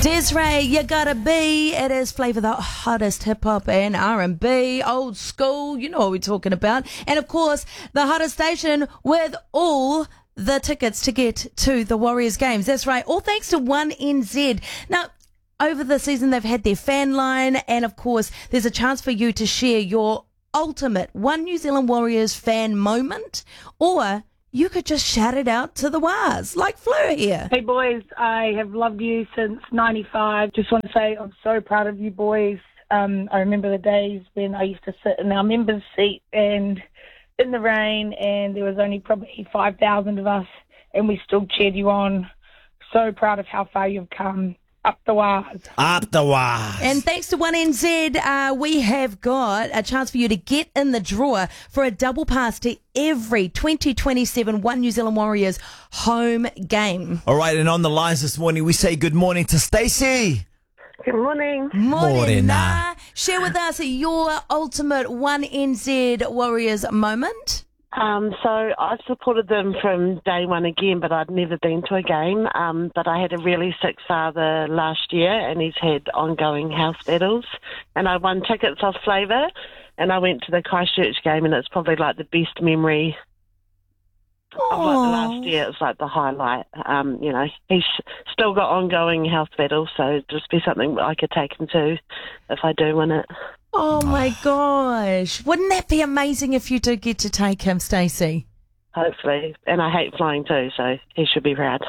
Desiree, you gotta be. It is Flavour, the hottest hip hop and R&B, old school. You know what we're talking about. And of course, the hottest station with all the tickets to get to the Warriors games. That's right. All thanks to 1NZ. Now, over the season, they've had their fan line. And of course, there's a chance for you to share your ultimate One New Zealand Warriors fan moment, or you could just shout it out to the Wars, like Fleur here. Hey boys, I have loved you since 95. Just want to say I'm so proud of you boys. I remember the days when I used to sit in our members' seat and in the rain, and there was only probably 5,000 of us, and we still cheered you on. So proud of how far you've come. Up the Wars. Up the Wars. And thanks to 1NZ, we have got a chance for you to get in the draw for a double pass to every 2027 One New Zealand Warriors home game. All right, and on the lines this morning, we say good morning to Stacey. Good morning. Morena. Share with us your ultimate 1NZ Warriors moment. So I've supported them from day one again, but I'd never been to a game. But I had a really sick father last year, and he's had ongoing health battles. And I won tickets off Flavour, and I went to the Christchurch game, and it's probably like the best memory of like the last year. It was like the highlight. He's still got ongoing health battles, so it'd just be something I could take him to if I do win it. Oh my gosh. Wouldn't that be amazing if you did get to take him, Stacey? Hopefully. And I hate flying too, so he should be proud.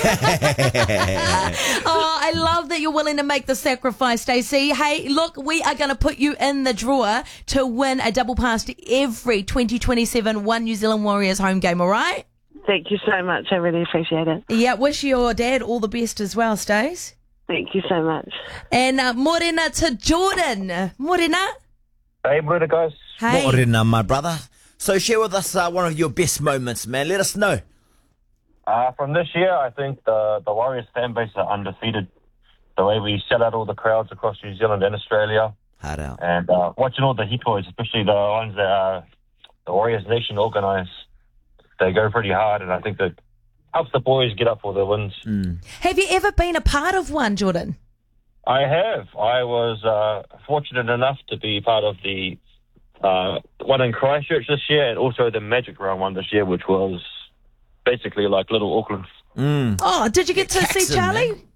I love that you're willing to make the sacrifice, Stacey. Hey, look, we are going to put you in the drawer to win a double pass to every 2027 One New Zealand Warriors home game, all right? Thank you so much. I really appreciate it. Yeah, wish your dad all the best as well, Stace. Thank you so much. And morena to Jordan. Morena. Hey, brother, guys. Hey. Morena, my brother. So share with us one of your best moments, man. Let us know. From this year, I think the Warriors fan base are undefeated. The way we sell out all the crowds across New Zealand and Australia. Hard out. And watching all the hikois, especially the ones that the Warriors Nation organise, they go pretty hard, and I think that helps the boys get up for their wins. Have you ever been a part of one, Jordan? I have. I was fortunate enough to be part of the one in Christchurch this year, and also the Magic Round one this year, which was basically like Little Auckland. Oh, did you get to see Charlie? Man.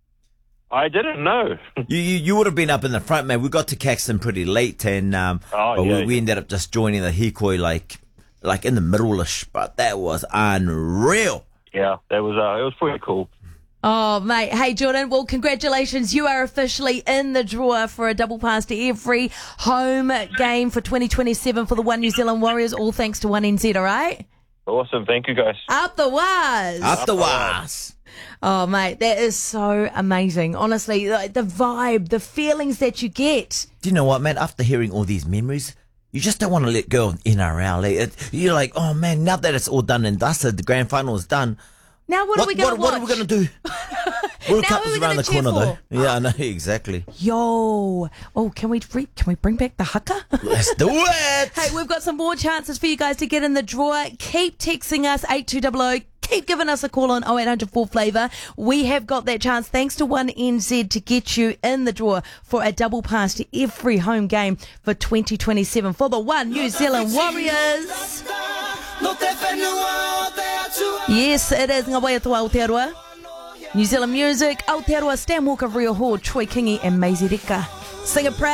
I didn't know. You would have been up in the front, man. We got to Caxton pretty late, and we ended up just joining the hikoi like in the middle-ish, but that was unreal. Yeah, it was pretty cool. Oh, mate. Hey, Jordan, well, congratulations. You are officially in the drawer for a double pass to every home game for 2027 for the One New Zealand Warriors, all thanks to 1NZ, all right? Awesome. Thank you, guys. Up the Waz. Up the Waz. Oh, mate, that is so amazing. Honestly, like, the vibe, the feelings that you get. Do you know what, man? After hearing all these memories, you just don't want to let go of NRL. You're like, oh, man, now that it's all done and dusted, the grand final is done. Now what are we going to watch? What are we going to do? World Now Cup who are is we around gonna the corner, cheer though. for? Yeah, I know, exactly. Yo. Oh, can we bring back the haka? Let's do it. Hey, we've got some more chances for you guys to get in the drawer. Keep texting us 8200. Keep giving us a call on 0800 4Flavour. We have got that chance, thanks to 1NZ, to get you in the drawer for a double pass to every home game for 2027 for the One New Zealand Warriors. Yes, it is Ngā Wai Atua Aotearoa. New Zealand music, Aotearoa, Stan Walker, Rio Hall, Troy Kingi and Maisie Rika. Sing it proud.